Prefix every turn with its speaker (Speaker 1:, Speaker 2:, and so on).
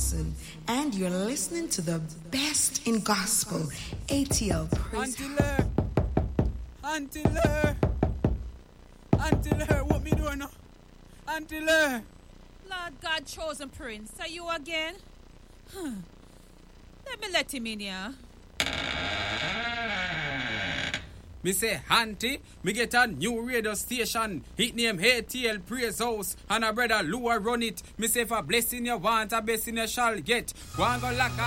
Speaker 1: Robinson, and you're listening to the best in gospel, ATL Praise.
Speaker 2: Auntie Lur, what me doing now? Auntie Lur.
Speaker 3: Lord God, chosen prince, are you again? Let me let him in here.
Speaker 2: Me say, Auntie, me get a new radio station. It name ATL Praise House. And a brother Lua run it. Me say, for blessing you want, a blessing you shall get. Go and go like a